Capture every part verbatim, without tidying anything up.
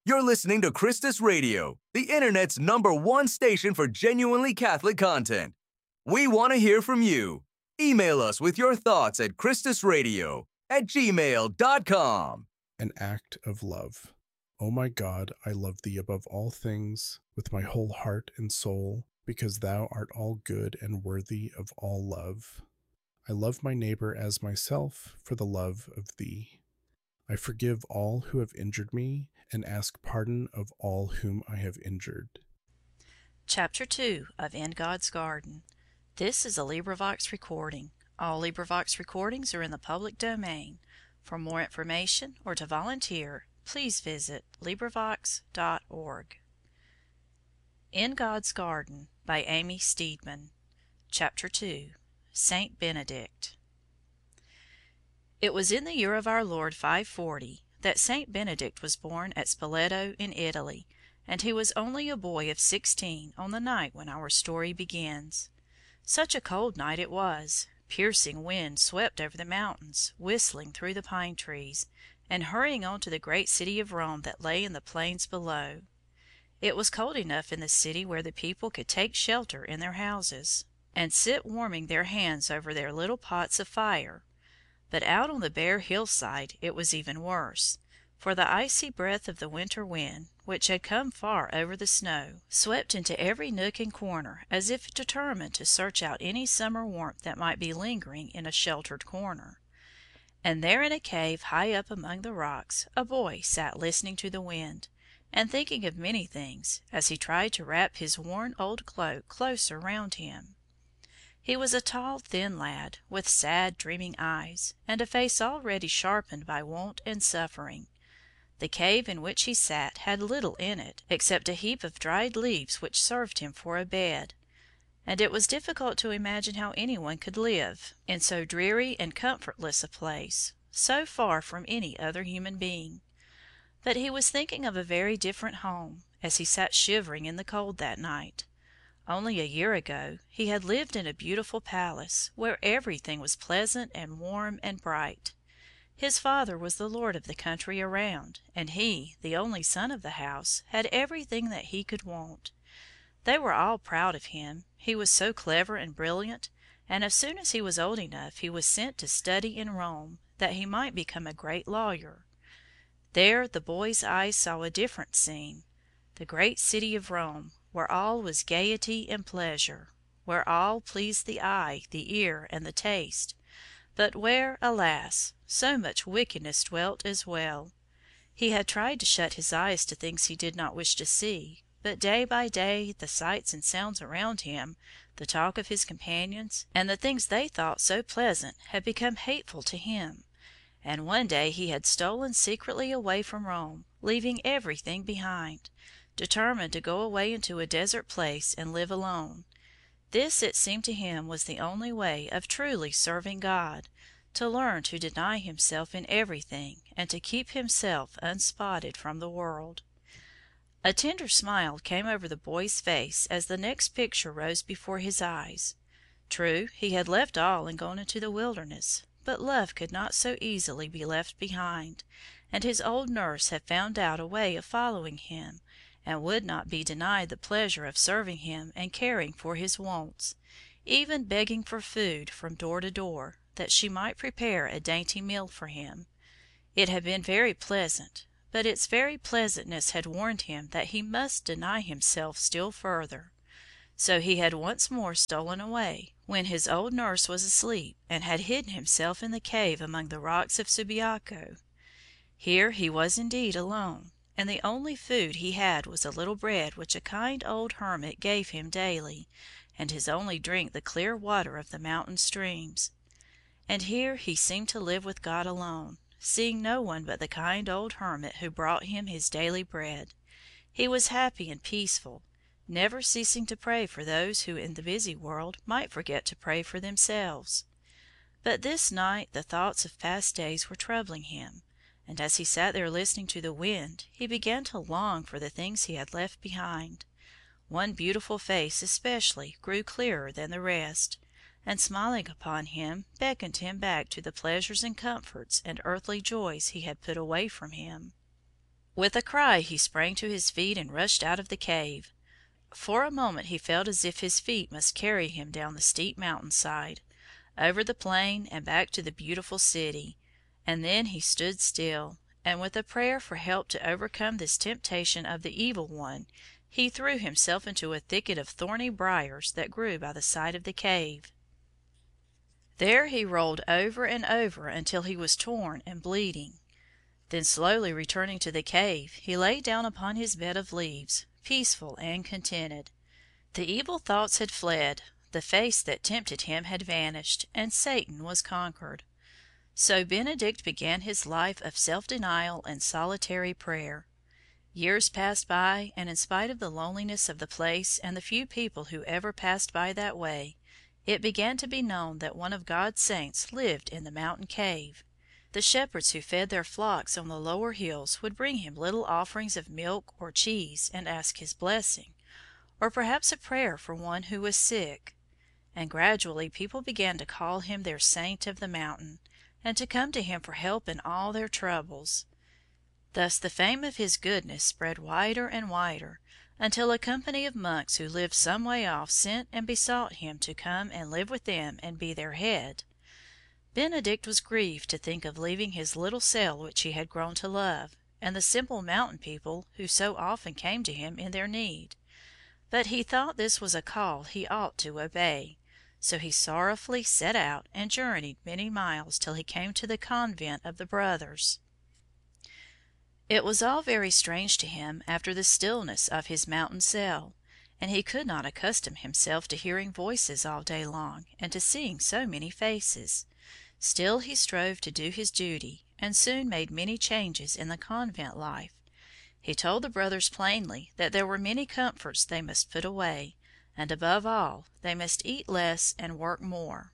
You're listening to Christus Radio, the internet's number one station for genuinely Catholic content. We want to hear from you. Email us with your thoughts at christusradio at gmail dot com. An act of love. O my God, I love thee above all things, with my whole heart and soul, because thou art all good and worthy of all love. I love my neighbor as myself for the love of thee. I forgive all who have injured me, and ask pardon of all whom I have injured. Chapter two of In God's Garden. This is a LibriVox recording. All LibriVox recordings are in the public domain. For more information or to volunteer, please visit LibriVox dot org. In God's Garden by Amy Steedman. Chapter two. Saint Benedict. It was in the year of our Lord five forty that Saint Benedict was born at Spoleto in Italy, and he was only a boy of sixteen on the night when our story begins. Such a cold night it was. Piercing wind swept over the mountains, whistling through the pine trees, and hurrying on to the great city of Rome that lay in the plains below. It was cold enough in the city where the people could take shelter in their houses, and sit warming their hands over their little pots of fire. But out on the bare hillside it was even worse, for the icy breath of the winter wind, which had come far over the snow, swept into every nook and corner as if determined to search out any summer warmth that might be lingering in a sheltered corner. And there in a cave high up among the rocks a boy sat listening to the wind, and thinking of many things, as he tried to wrap his worn old cloak closer round him. He was a tall, thin lad, with sad, dreaming eyes, and a face already sharpened by want and suffering. The cave in which he sat had little in it, except a heap of dried leaves which served him for a bed, and it was difficult to imagine how anyone could live in so dreary and comfortless a place, so far from any other human being. But he was thinking of a very different home, as he sat shivering in the cold that night. Only a year ago he had lived in a beautiful palace, where everything was pleasant and warm and bright. His father was the lord of the country around, and he, the only son of the house, had everything that he could want. They were all proud of him, he was so clever and brilliant, and as soon as he was old enough he was sent to study in Rome, that he might become a great lawyer. There the boy's eyes saw a different scene. The great city of Rome, where all was gaiety and pleasure, where all pleased the eye, the ear, and the taste, but where, alas, so much wickedness dwelt as well. He had tried to shut his eyes to things he did not wish to see, but day by day the sights and sounds around him, the talk of his companions, and the things they thought so pleasant had become hateful to him, and one day he had stolen secretly away from Rome, leaving everything behind, determined to go away into a desert place and live alone. This, it seemed to him, was the only way of truly serving God, to learn to deny himself in everything, and to keep himself unspotted from the world. A tender smile came over the boy's face as the next picture rose before his eyes. True, he had left all and gone into the wilderness, but love could not so easily be left behind, and his old nurse had found out a way of following him, and would not be denied the pleasure of serving him and caring for his wants, even begging for food from door to door, that she might prepare a dainty meal for him. It had been very pleasant, but its very pleasantness had warned him that he must deny himself still further. So he had once more stolen away, when his old nurse was asleep, and had hidden himself in the cave among the rocks of Subiaco. Here he was indeed alone, and the only food he had was a little bread which a kind old hermit gave him daily, and his only drink the clear water of the mountain streams. And here he seemed to live with God alone, seeing no one but the kind old hermit who brought him his daily bread. He was happy and peaceful, never ceasing to pray for those who in the busy world might forget to pray for themselves. But this night the thoughts of past days were troubling him, and as he sat there listening to the wind, he began to long for the things he had left behind. One beautiful face especially grew clearer than the rest, and smiling upon him beckoned him back to the pleasures and comforts and earthly joys he had put away from him. With a cry he sprang to his feet and rushed out of the cave. For a moment he felt as if his feet must carry him down the steep mountain side, over the plain and back to the beautiful city, and then he stood still, and with a prayer for help to overcome this temptation of the evil one, he threw himself into a thicket of thorny briars that grew by the side of the cave. There he rolled over and over until he was torn and bleeding. Then slowly returning to the cave, he lay down upon his bed of leaves, peaceful and contented. The evil thoughts had fled, the face that tempted him had vanished, and Satan was conquered. So Benedict began his life of self-denial and solitary prayer. Years passed by, and in spite of the loneliness of the place and the few people who ever passed by that way, it began to be known that one of God's saints lived in the mountain cave. The shepherds who fed their flocks on the lower hills would bring him little offerings of milk or cheese and ask his blessing, or perhaps a prayer for one who was sick. And gradually people began to call him their saint of the mountain, and to come to him for help in all their troubles. Thus the fame of his goodness spread wider and wider, until a company of monks who lived some way off sent and besought him to come and live with them and be their head. Benedict was grieved to think of leaving his little cell which he had grown to love, and the simple mountain people who so often came to him in their need. But he thought this was a call he ought to obey, so he sorrowfully set out and journeyed many miles till he came to the convent of the Brothers. It was all very strange to him after the stillness of his mountain cell, and he could not accustom himself to hearing voices all day long, and to seeing so many faces. Still he strove to do his duty, and soon made many changes in the convent life. He told the brothers plainly that there were many comforts they must put away, and above all, they must eat less and work more.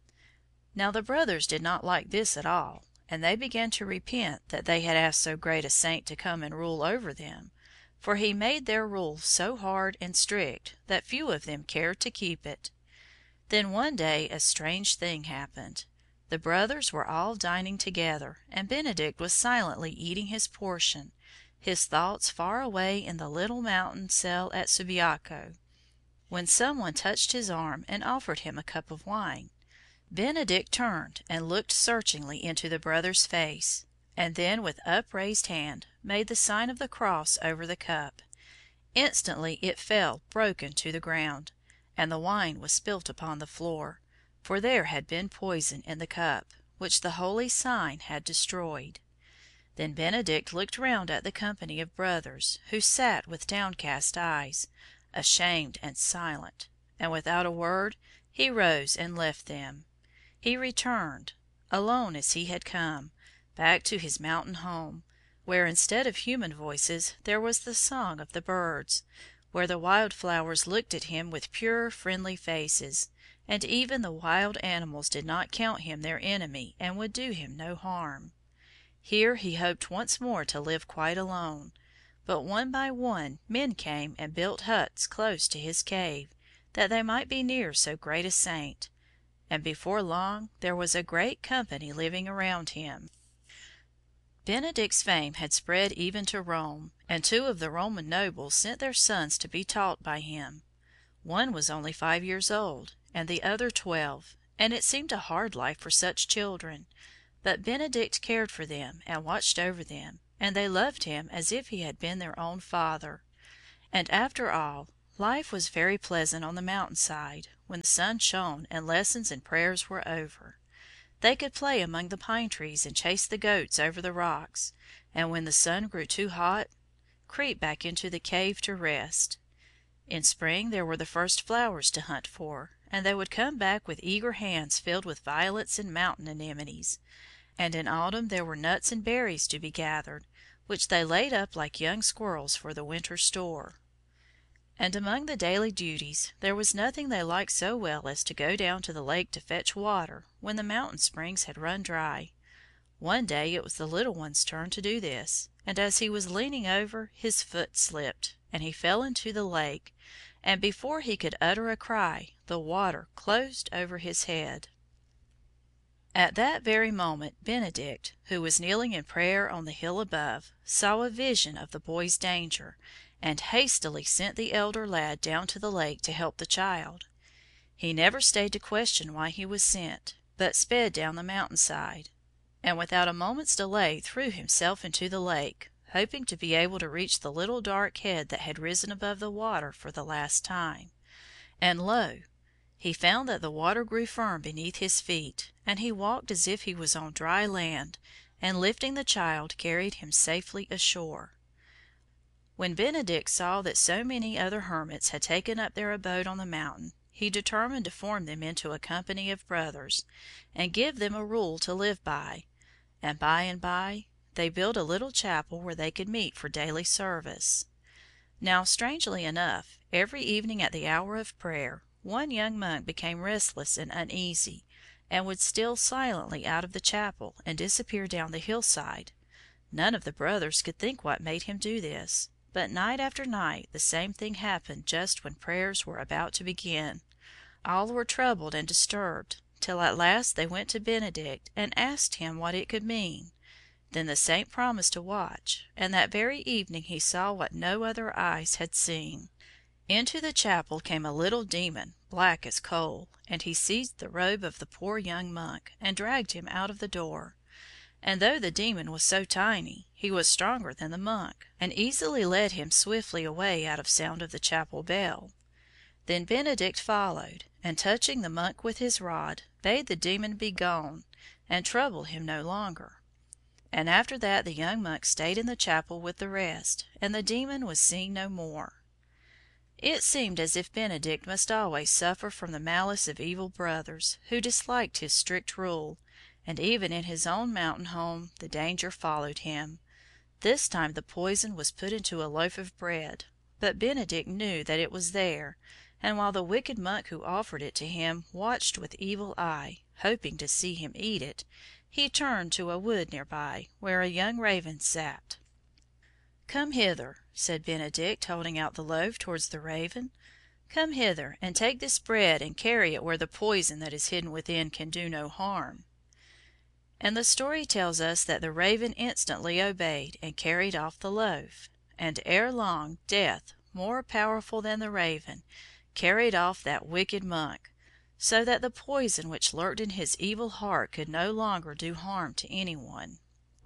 Now the brothers did not like this at all, and they began to repent that they had asked so great a saint to come and rule over them, for he made their rule so hard and strict that few of them cared to keep it. Then one day a strange thing happened. The brothers were all dining together, and Benedict was silently eating his portion, his thoughts far away in the little mountain cell at Subiaco, when some one touched his arm and offered him a cup of wine. Benedict turned and looked searchingly into the brother's face, and then with upraised hand made the sign of the cross over the cup. Instantly it fell broken to the ground, and the wine was spilt upon the floor, for there had been poison in the cup, which the holy sign had destroyed. Then Benedict looked round at the company of brothers, who sat with downcast eyes, ashamed and silent, and without a word he rose and left them. He returned, alone as he had come, back to his mountain home, where instead of human voices there was the song of the birds, where the wild flowers looked at him with pure, friendly faces, and even the wild animals did not count him their enemy and would do him no harm. Here he hoped once more to live quite alone, but one by one men came and built huts close to his cave, that they might be near so great a saint, and before long there was a great company living around him. Benedict's fame had spread even to Rome, and two of the Roman nobles sent their sons to be taught by him. One was only five years old, and the other twelve, and it seemed a hard life for such children, but Benedict cared for them and watched over them, and they loved him as if he had been their own father. And after all, life was very pleasant on the mountainside, when the sun shone and lessons and prayers were over. They could play among the pine trees and chase the goats over the rocks, and when the sun grew too hot, creep back into the cave to rest. In spring there were the first flowers to hunt for, and they would come back with eager hands filled with violets and mountain anemones. And in autumn there were nuts and berries to be gathered, which they laid up like young squirrels for the winter store. And among the daily duties there was nothing they liked so well as to go down to the lake to fetch water when the mountain springs had run dry. One day it was the little one's turn to do this, and as he was leaning over his foot slipped, and he fell into the lake, and before he could utter a cry the water closed over his head. At that very moment Benedict, who was kneeling in prayer on the hill above, saw a vision of the boy's danger, and hastily sent the elder lad down to the lake to help the child. He never stayed to question why he was sent, but sped down the mountain side, and without a moment's delay threw himself into the lake, hoping to be able to reach the little dark head that had risen above the water for the last time. And lo! he found that the water grew firm beneath his feet, and he walked as if he was on dry land, and lifting the child carried him safely ashore. When Benedict saw that so many other hermits had taken up their abode on the mountain, he determined to form them into a company of brothers, and give them a rule to live by, and by and by they built a little chapel where they could meet for daily service. Now, strangely enough, every evening at the hour of prayer, one young monk became restless and uneasy, and would steal silently out of the chapel and disappear down the hillside. None of the brothers could think what made him do this, but night after night the same thing happened just when prayers were about to begin. All were troubled and disturbed, till at last they went to Benedict and asked him what it could mean. Then the saint promised to watch, and that very evening he saw what no other eyes had seen. Into the chapel came a little demon, black as coal, and he seized the robe of the poor young monk, and dragged him out of the door. And though the demon was so tiny, he was stronger than the monk, and easily led him swiftly away out of sound of the chapel bell. Then Benedict followed, and touching the monk with his rod, bade the demon be gone, and trouble him no longer. And after that the young monk stayed in the chapel with the rest, and the demon was seen no more. It seemed as if Benedict must always suffer from the malice of evil brothers, who disliked his strict rule, and even in his own mountain home the danger followed him. This time the poison was put into a loaf of bread, but Benedict knew that it was there, and while the wicked monk who offered it to him watched with evil eye, hoping to see him eat it, he turned to a wood near by, where a young raven sat. "Come hither," said Benedict, holding out the loaf towards the raven. "Come hither, and take this bread and carry it where the poison that is hidden within can do no harm." And the story tells us that the raven instantly obeyed and carried off the loaf, and ere long Death, more powerful than the raven, carried off that wicked monk, so that the poison which lurked in his evil heart could no longer do harm to anyone.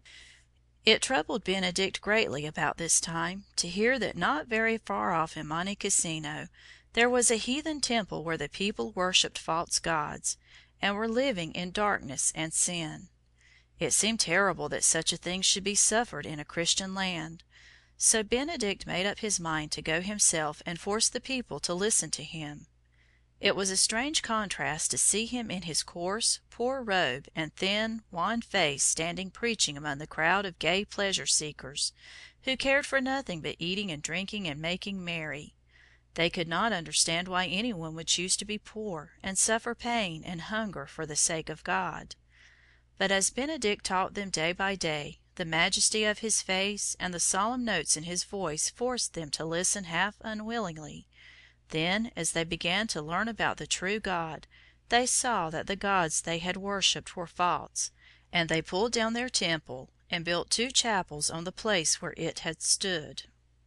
It troubled Benedict greatly about this time to hear that not very far off in Monte Cassino there was a heathen temple where the people worshipped false gods, and were living in darkness and sin. It seemed terrible that such a thing should be suffered in a Christian land. So Benedict made up his mind to go himself and force the people to listen to him. It was a strange contrast to see him in his coarse, poor robe and thin, wan face standing preaching among the crowd of gay pleasure-seekers, who cared for nothing but eating and drinking and making merry. They could not understand why anyone would choose to be poor and suffer pain and hunger for the sake of God. But as Benedict taught them day by day, the majesty of his face and the solemn notes in his voice forced them to listen half unwillingly. Then, as they began to learn about the true God, they saw that the gods they had worshipped were false, and they pulled down their temple and built two chapels on the place where it had stood.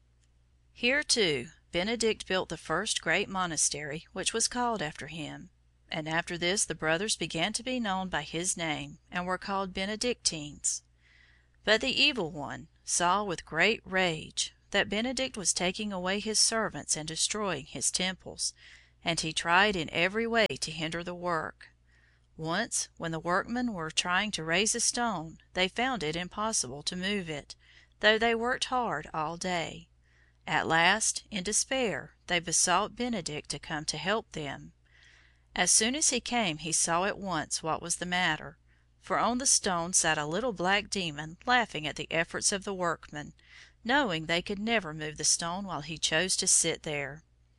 Here, too, Benedict built the first great monastery, which was called after him, and after this the brothers began to be known by his name, and were called Benedictines. But the Evil One saw with great rage that Benedict was taking away his servants and destroying his temples, and he tried in every way to hinder the work. Once, when the workmen were trying to raise a stone, they found it impossible to move it, though they worked hard all day. At last, in despair, they besought Benedict to come to help them. As soon as he came he saw at once what was the matter, for on the stone sat a little black demon laughing at the efforts of the workmen, knowing they could never move the stone while he chose to sit there.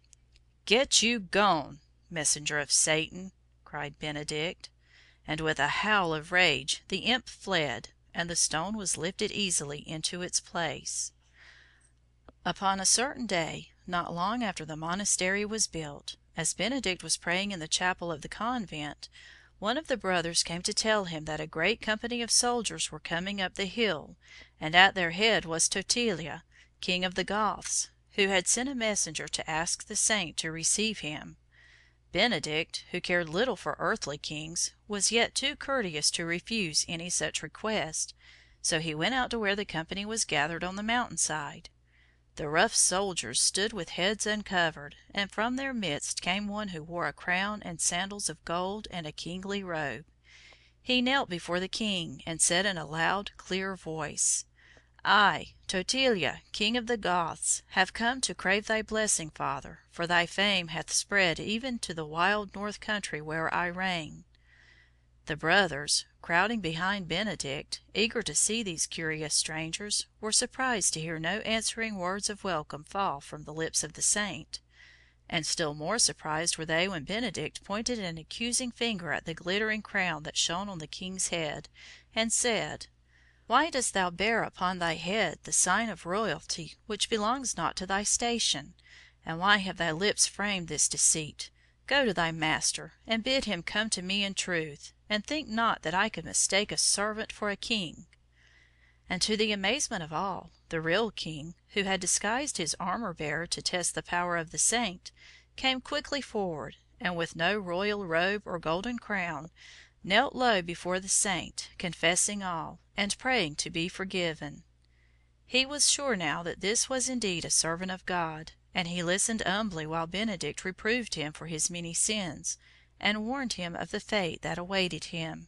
"Get you gone, messenger of Satan!" cried Benedict, and with a howl of rage the imp fled, and the stone was lifted easily into its place. Upon a certain day, not long after the monastery was built, as Benedict was praying in the chapel of the convent, one of the brothers came to tell him that a great company of soldiers were coming up the hill, and at their head was Totila, king of the Goths, who had sent a messenger to ask the Saint to receive him. Benedict, who cared little for earthly kings, was yet too courteous to refuse any such request, so he went out to where the company was gathered on the mountain side. The rough soldiers stood with heads uncovered, and from their midst came one who wore a crown and sandals of gold and a kingly robe. He knelt before the king and said in a loud, clear voice, "I, Totila, king of the Goths, have come to crave thy blessing, father, for thy fame hath spread even to the wild north country where I reign." The brothers, crowding behind Benedict, eager to see these curious strangers, were surprised to hear no answering words of welcome fall from the lips of the Saint. And still more surprised were they when Benedict pointed an accusing finger at the glittering crown that shone on the king's head, and said, "Why dost thou bear upon thy head the sign of royalty which belongs not to thy station? And why have thy lips framed this deceit? Go to thy master, and bid him come to me in truth, and think not that I could mistake a servant for a king." And to the amazement of all, the real king, who had disguised his armour-bearer to test the power of the Saint, came quickly forward, and with no royal robe or golden crown, knelt low before the Saint, confessing all, and praying to be forgiven. He was sure now that this was indeed a servant of God, and he listened humbly while Benedict reproved him for his many sins, and warned him of the fate that awaited him.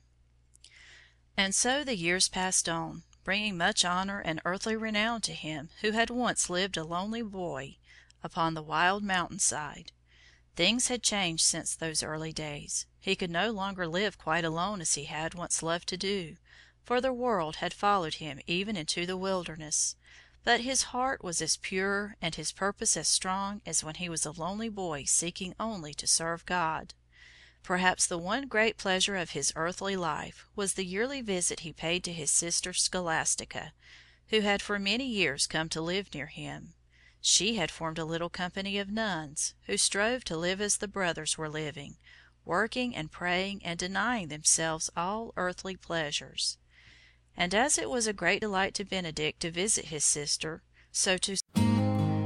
And so the years passed on, bringing much honour and earthly renown to him who had once lived a lonely boy upon the wild mountain side. Things had changed since those early days. He could no longer live quite alone as he had once loved to do, for the world had followed him even into the wilderness. But his heart was as pure and his purpose as strong as when he was a lonely boy seeking only to serve God. Perhaps the one great pleasure of his earthly life was the yearly visit he paid to his sister Scholastica, who had for many years come to live near him. She had formed a little company of nuns, who strove to live as the brothers were living, working and praying and denying themselves all earthly pleasures. And as it was a great delight to Benedict to visit his sister, so to